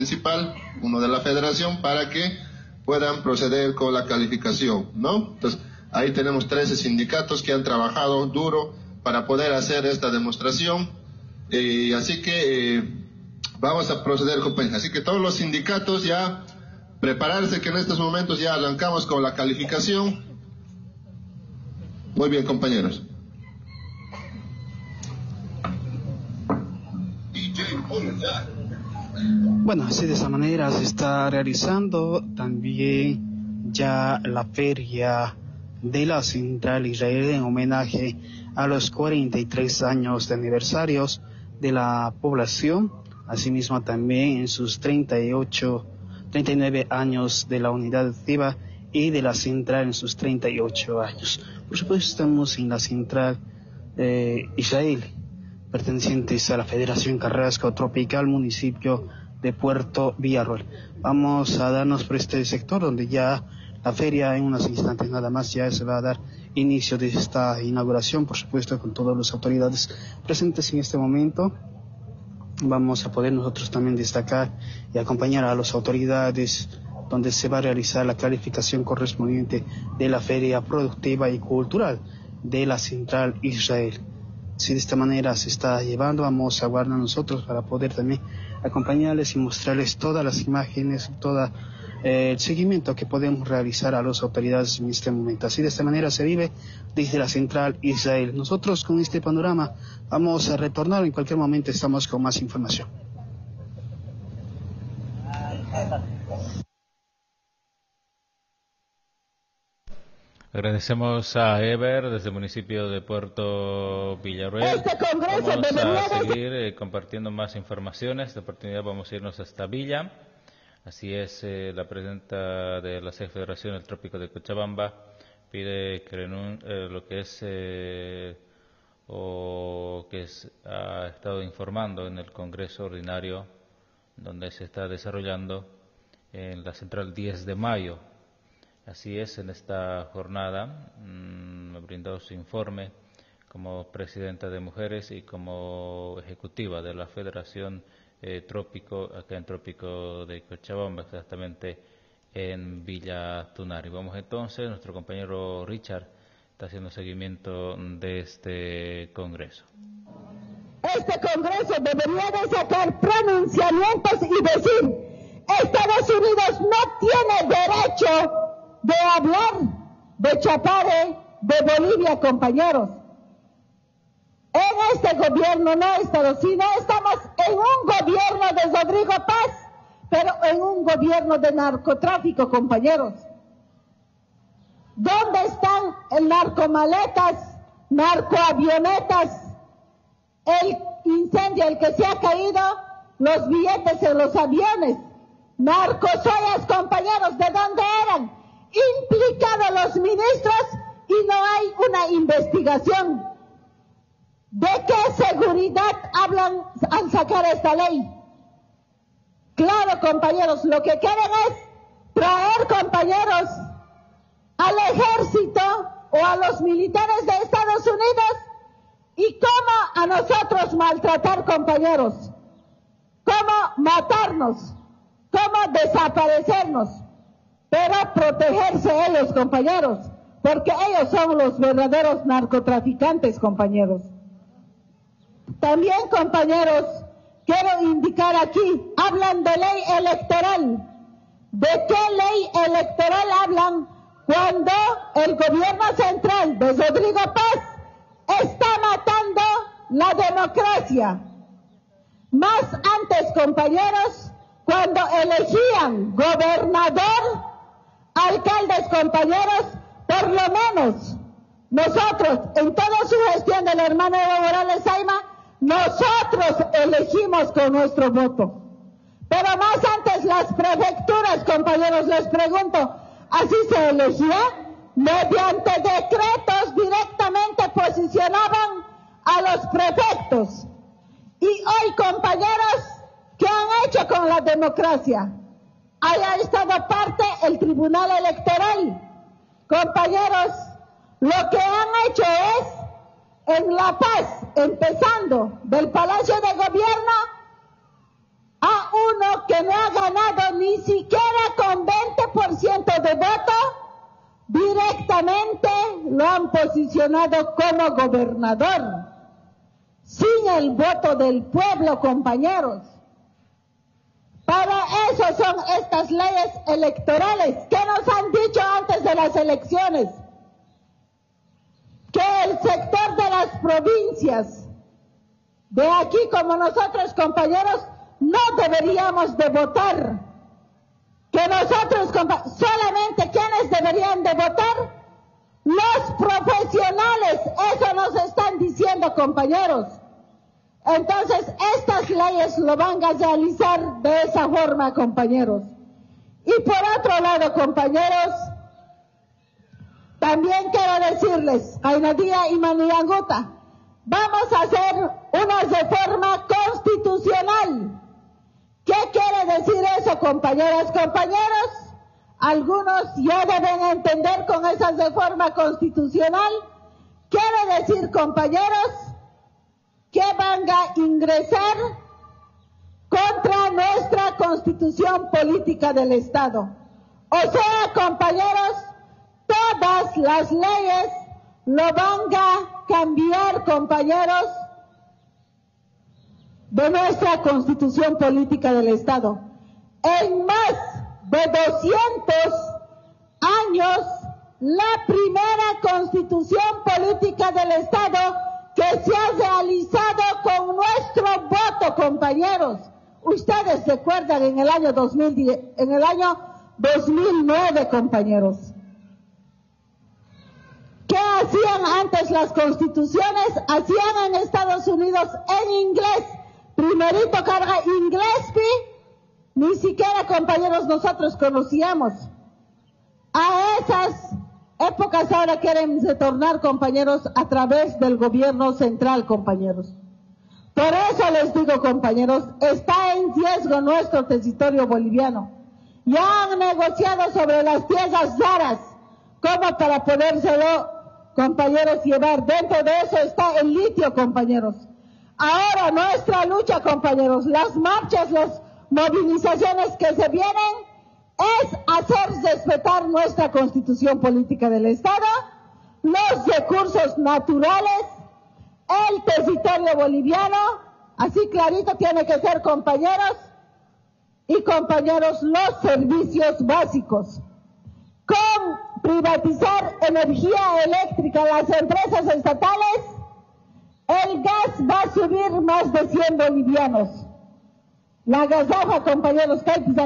municipal, uno de la federación, para que puedan proceder con la calificación, ¿no? Entonces, ahí tenemos 13 sindicatos que han trabajado duro para poder hacer esta demostración, así que vamos a proceder, compañeros. Así que todos los sindicatos ya prepararse, que en estos momentos ya arrancamos con la calificación. Muy bien, compañeros. Bueno, así de esa manera se está realizando también ya la feria de la Central Israel en homenaje a los 43 años de aniversarios de la población, asimismo también en sus 39 años de la unidad activa y de la Central en sus 38 años. Por supuesto estamos en la Central Israel, pertenecientes a la Federación Carrasco Tropical, municipio de Puerto Villarroel. Vamos a darnos por este sector donde ya la feria en unos instantes nada más ya se va a dar inicio de esta inauguración, por supuesto con todas las autoridades presentes en este momento. Vamos a poder nosotros también destacar y acompañar a las autoridades donde se va a realizar la calificación correspondiente de la feria productiva y cultural de la Central Israel. Si de esta manera se está llevando, vamos a guardar nosotros para poder también acompañarles y mostrarles todas las imágenes, todo el seguimiento que podemos realizar a las autoridades en este momento. Así de esta manera se vive desde la Central Israel. Nosotros con este panorama vamos a retornar, en cualquier momento estamos con más información. Agradecemos a Eber desde el municipio de Puerto Villarroel. Vamos a seguir compartiendo más informaciones. Esta oportunidad vamos a irnos hasta Villa. Así es, la presidenta de la Federación del Trópico de Cochabamba pide que lo que es ha estado informando en el Congreso Ordinario, donde se está desarrollando en la Central 10 de Mayo. Así es, en esta jornada me brindó su informe como presidenta de mujeres y como ejecutiva de la Federación Trópico, acá en Trópico de Cochabamba, exactamente en Villa Tunari. Vamos entonces, nuestro compañero Richard está haciendo seguimiento de este congreso. Este congreso debería de sacar pronunciamientos y decir: Estados Unidos no tiene derecho de hablar de Chapare, de Bolivia, compañeros. En este gobierno no estamos, sino estamos en un gobierno de Rodrigo Paz, pero en un gobierno de narcotráfico, compañeros. ¿Dónde están el narcomaletas, narcoavionetas, el incendio, el que se ha caído, los billetes en los aviones, narcosoyas, compañeros? ¿De dónde eran? Implicados los ministros y no hay una investigación. ¿De qué seguridad hablan al sacar esta ley? Claro, compañeros, lo que quieren es traer, compañeros, al ejército o a los militares de Estados Unidos. ¿Y cómo a nosotros maltratar, compañeros? ¿Cómo matarnos? ¿Cómo desaparecernos? Pero protegerse ellos, compañeros, porque ellos son los verdaderos narcotraficantes, compañeros. También, compañeros, quiero indicar aquí, hablan de ley electoral. ¿De qué ley electoral hablan cuando el gobierno central de Rodrigo Paz está matando la democracia? Más antes, compañeros, cuando elegían gobernador, alcaldes, compañeros, por lo menos nosotros, en toda su gestión del hermano Evo Morales Saima, nosotros elegimos con nuestro voto. Pero más antes las prefecturas, compañeros, les pregunto, ¿así se elegía? Mediante decretos directamente posicionaban a los prefectos. Y hoy, compañeros, ¿qué han hecho con la democracia? Haya estado parte el Tribunal Electoral. Compañeros, lo que han hecho es, en La Paz, empezando del Palacio de Gobierno, ha uno que no ha ganado ni siquiera con 20% de voto, directamente lo han posicionado como gobernador, sin el voto del pueblo, compañeros. Para eso son estas leyes electorales que nos han dicho antes de las elecciones, que el sector de las provincias, de aquí como nosotros, compañeros, no deberíamos de votar, que nosotros, solamente quienes deberían de votar, los profesionales, eso nos están diciendo, compañeros. Entonces, estas leyes lo van a realizar de esa forma, compañeros. Y por otro lado, compañeros, también quiero decirles, Ainadía y Manianguta, vamos a hacer una reforma constitucional. ¿Qué quiere decir eso, compañeras, compañeros? Algunos ya deben entender con esa reforma constitucional. Quiere decir, compañeros, que van a ingresar contra nuestra constitución política del Estado. O sea, compañeros, todas las leyes lo van a cambiar, compañeros, de nuestra constitución política del Estado. En más de 200 años, la primera constitución política del Estado que se ha realizado con nuestro voto, compañeros. Ustedes recuerdan en el año 2009, compañeros. ¿Qué hacían antes las constituciones? Hacían en Estados Unidos en inglés. Primerito carga inglés, ni siquiera, compañeros, nosotros conocíamos. A esas épocas ahora quieren retornar, compañeros, a través del gobierno central, compañeros. Por eso les digo, compañeros, está en riesgo nuestro territorio boliviano. Ya han negociado sobre las tierras raras, como para podérselo, compañeros, llevar. Dentro de eso está el litio, compañeros. Ahora nuestra lucha, compañeros, las marchas, las movilizaciones que se vienen, es hacer respetar nuestra constitución política del Estado, los recursos naturales, el territorio boliviano, así clarito tiene que ser, compañeros y compañeros, los servicios básicos. Con privatizar energía eléctrica, las empresas estatales, el gas va a subir más de 100 bolivianos. La gasafa, compañeros,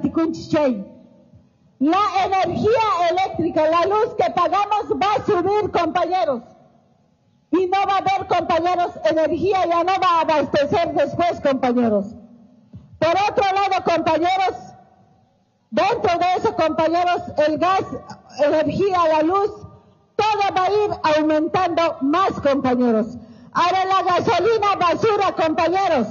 la energía eléctrica, la luz que pagamos va a subir, compañeros. Y no va a haber, compañeros, energía, ya no va a abastecer después, compañeros. Por otro lado, compañeros, dentro de eso, compañeros, el gas, energía, la luz, todo va a ir aumentando más, compañeros. Ahora la gasolina basura, compañeros,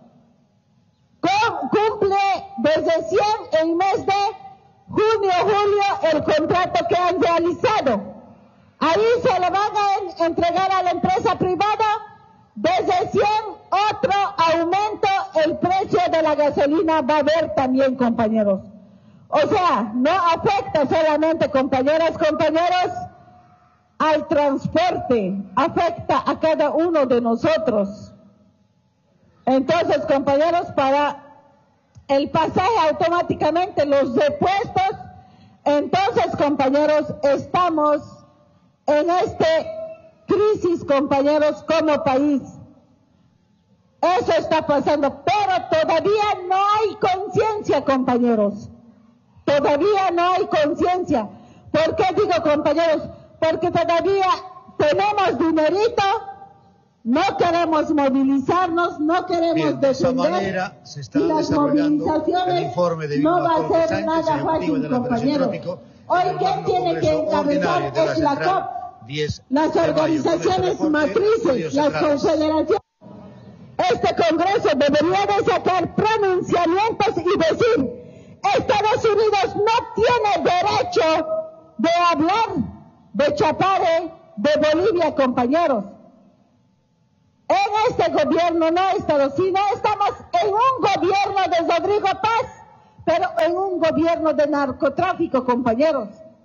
cumple desde 100 en mes de junio, julio, el contrato que han realizado. Ahí se le van a entregar a la empresa privada desde 100, otro aumento, el precio de la gasolina va a haber también, compañeros. O sea, no afecta solamente, compañeras, compañeros, al transporte, afecta a cada uno de nosotros. Entonces, compañeros, para el pasaje automáticamente, los repuestos, entonces, compañeros, estamos en crisis, compañeros, como país. Eso está pasando, pero todavía no hay conciencia, compañeros. Todavía no hay conciencia. ¿Por qué digo, compañeros? Porque todavía tenemos dinerito, no queremos movilizarnos, no queremos defender. De esa manera se está desarrollando el informe de no va a ser nada fácil, compañeros. Hoy quien tiene que encabezar es la COP, las organizaciones matrices, las confederaciones. Este Congreso debería de sacar pronunciamientos y decir: Estados Unidos no tiene derecho de hablar de Chapare, de Bolivia, compañeros. En este gobierno no estamos, sino estamos en un gobierno de Rodrigo Paz, pero en un gobierno de narcotráfico, compañeros.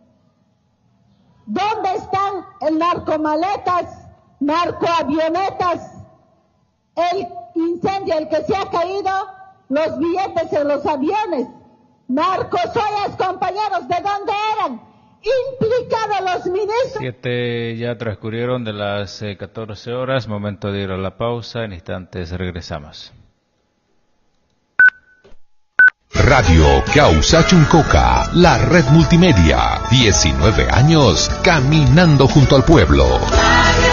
¿Dónde están el narcomaletas, narcoavionetas, el incendio, el que se ha caído, los billetes en los aviones, narcosoyas, compañeros? ¿De dónde eran? Implicados los ministros. 7 ya transcurrieron de las 14 horas, momento de ir a la pausa, en instantes regresamos. Radio Causa Chuncoca, la red multimedia, 19 años caminando junto al pueblo.